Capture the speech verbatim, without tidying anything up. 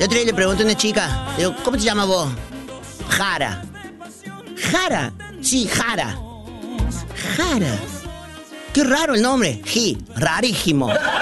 El otro día le pregunté a una chica, le digo, ¿cómo te llamas vos? Jara. ¿Jara? Sí, Jara. Jara. Qué raro el nombre. Ji, rarísimo.